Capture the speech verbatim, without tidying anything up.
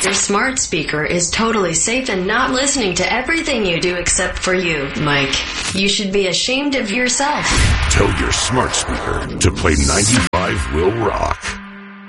Your smart speaker is totally safe and not listening to everything you do except for you, Mike. You should be ashamed of yourself. Tell your smart speaker to play ninety-five will rock.